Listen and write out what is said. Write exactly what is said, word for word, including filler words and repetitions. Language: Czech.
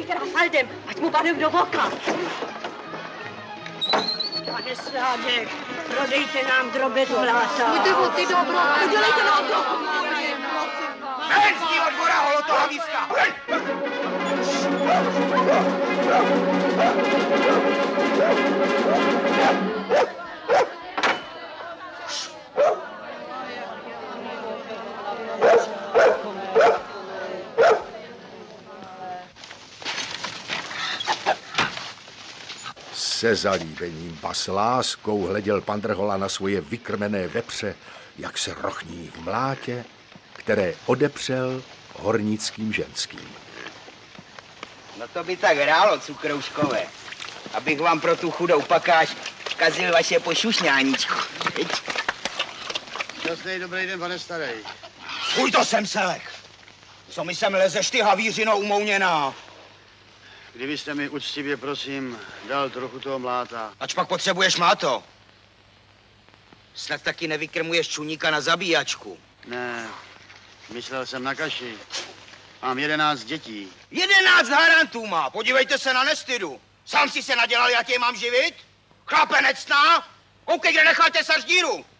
Rafaldem, ať mu padne do voka. Pane Sládek, prodejte nám drobec vlása. Jde o ty dobro. Udělejte nám to. Ven z ní od dvora, holotohlavíska! Se zalíbením ba s láskou hleděl pan Drhola na svoje vykrmené vepře, jak se rochní v mlátě, které odepřel hornickým ženským. No to by tak hrálo, cukrouškové, abych vám pro tu chudou pakáž kazil vaše pošušňáníčko. Šťastný dobrý den, pane starý. Fuj, to jsem selek. Co mi sem lezeš, ty havířino umouněná? Kdybyste mi uctivě, prosím, dal trochu toho mláta. Ač pak potřebuješ mláto. Snad taky nevykrmuješ čuníka na zabíjačku. Ne, myslel jsem na kaši. Mám jedenáct dětí. Jedenáct harantů má, podívejte se na nestydu. Sám si se nadělal, jak je mám živit? Chlapenec ná? Koukej, kde nechal tesař díru.